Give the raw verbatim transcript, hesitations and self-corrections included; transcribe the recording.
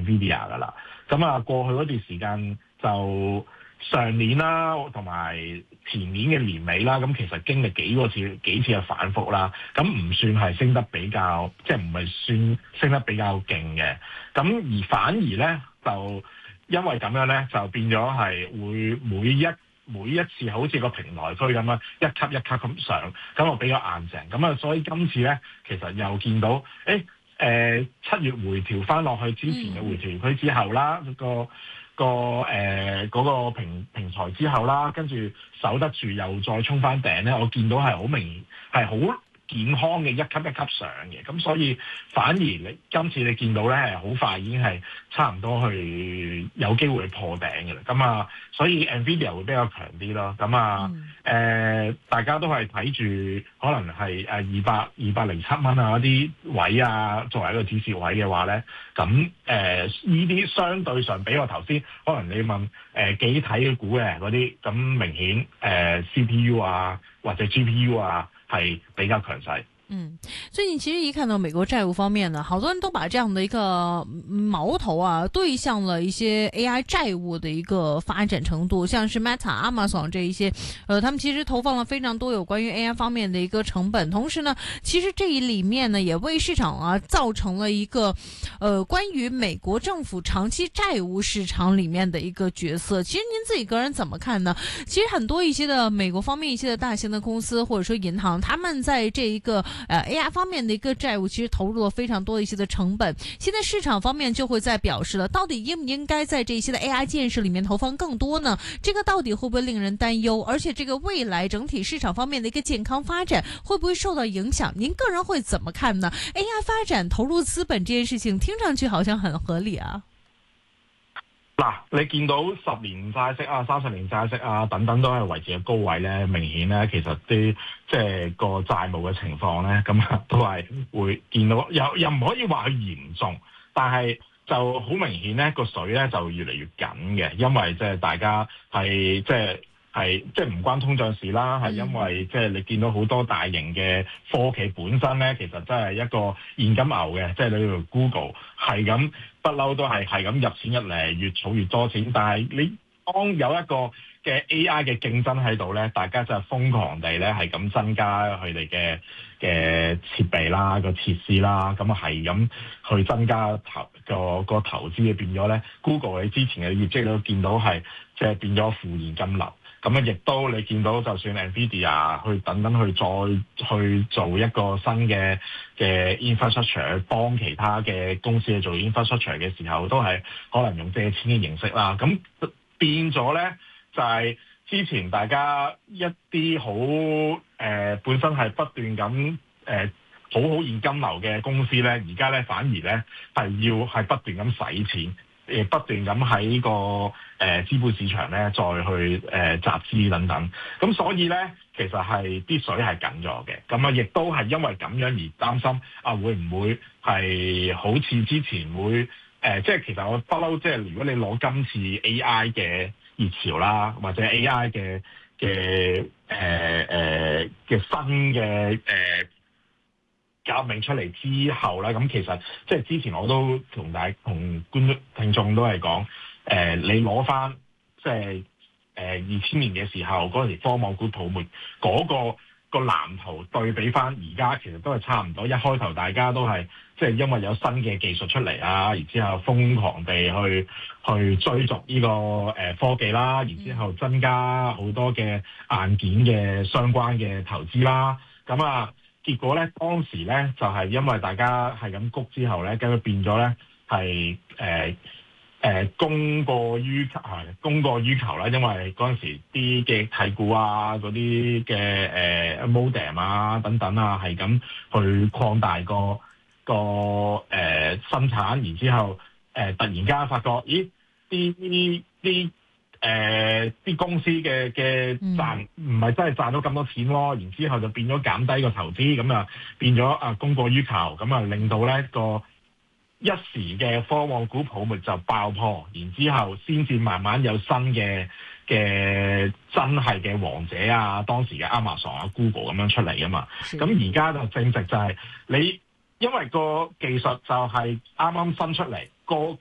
Nvidia 噶啦。咁啊，過去嗰段時間就上年啦，同埋前年嘅年尾啦，咁其實經歷幾個次幾次嘅反覆啦，咁唔算係升得比較，即係唔係算升得比較勁嘅。咁而反而咧，就因為咁樣咧，就變咗係會每一每一次好似個平台區咁樣一級一級咁上，咁我比較硬淨。咁啊，所以今次咧，其實又見到，誒誒七月回調翻落去之前嘅回調區之後啦，嗯、個。個誒嗰、呃那個平平台之後啦，跟住守得住又再衝翻頂咧，我見到係好明係好健康嘅一級一級上嘅，咁所以反而你今次你見到咧係好快已經係差唔多去有機會去破頂嘅啦，咁啊，所以 Nvidia 會比較強啲咯，咁啊誒、嗯呃、大家都係睇住可能係誒二百二百零七蚊啊嗰啲位啊，作為一個指示位嘅話咧，咁誒呢啲相對上比我頭先可能你問誒、呃、幾體嘅股嘅嗰啲，咁明顯誒、呃、C P U 啊或者 G P U 啊係比較強勢。 嗯，最近其實一看到美國債務方面呢，好多人都把這樣的一個矛頭啊對向了一些 A I 債務的一個發展程度，像是 Meta、Amazon 這一些，呃，他們其實投放了非常多有關於 A I 方面的一個成本，同時呢，其實這一裏面呢也為市場啊造成了一個，呃，關於美國政府長期債務市場裏面的一個角色。其實您自己個人怎麼看呢？其實很多一些的美國方面一些的大型的公司或者說銀行，他們在這一個呃 A I 方面的一個債務其實投入了非常多一些的成本，現在市場方面就會在表示了，到底應不應該在這些的 A I 建設裏面投放更多呢？這個到底會不會令人擔憂？而且這個未來整體市場方面的一個健康發展會不會受到影響？您個人會怎麼看呢？ A I 發展投入資本這件事情聽上去好像很合理啊。 嗱，你見到十年債息啊、三十年債息啊等等都係維持喺高位咧，明顯咧其實啲即係個債務嘅情況咧，咁啊都係會見到，又又唔可以話佢嚴重，但係就好明顯咧個水咧就越嚟越緊嘅，因為即係大家係即係係即係唔關通脹事啦，係因為即係你見到好多大型嘅科技本身咧，其實真係一個現金流嘅，即係你譬如 Google 係咁。不嬲都係係咁入錢入嚟，越儲越多錢。但係你當有一個嘅 A I 嘅競爭喺度咧，大家就係瘋狂地咧係咁增加佢哋嘅嘅設備啦、個設施啦，咁啊係咁去增加投個個投資嘅變咗咧。Google 你之前嘅業績你都見到係即係變咗負現金流。咁啊，亦都你見到，就算 Nvidia 去等等去再去做一個新嘅嘅 infrastructure，去幫其他嘅公司去做 infrastructure 嘅時候，都係可能用借錢嘅形式啦。咁變咗咧，就係、是、之前大家一啲好誒本身係不斷咁誒好好現金流嘅公司咧，而家咧反而咧係要係不斷咁使錢。誒不斷咁喺個誒、呃、資本市場咧，再去誒、呃、集資等等，咁所以咧，其實係啲水係緊咗嘅，咁啊，亦都係因為咁樣而擔心啊，會唔會係好似之前會誒、呃，即係其實我不嬲，即係如果你攞今次 A I 嘅熱潮啦，或者 A I 嘅嘅誒誒嘅新嘅誒。呃革命出嚟之後咧，咁其實即係之前我都同大同觀眾聽眾都係講，誒、呃、你攞翻即係誒二千年嘅時候嗰陣時科網股泡沫嗰、那個個藍圖對比翻而家，其實都係差唔多。一開頭大家都係即係因為有新嘅技術出嚟啊，然之後瘋狂地去去追逐呢、這個誒、呃、科技啦，然之後增加好多嘅硬件嘅相關嘅投資啦，咁啊。結果咧，當時咧就係、是、因為大家係咁谷之後咧，咁佢變咗咧係誒誒供過於求，係供過於求啦。因為嗰陣時啲嘅體股啊，嗰啲嘅誒 modem 啊等等啊，係咁去擴大個個誒、呃、生產，然之後誒、呃、突然間發覺，咦啲啲啲。誒啲、呃、公司嘅嘅賺唔係真係賺到咁多錢咯，然之後就變咗減低個投資，咁啊變咗啊供過於求，咁啊令到咧個一時嘅科網股泡沫就爆破，然之後先至慢慢有新嘅嘅真係嘅王者啊，當時嘅 Amazon 啊、Google 咁樣出嚟啊嘛，咁而家就正值就係你因為個技術就係啱啱新出嚟，個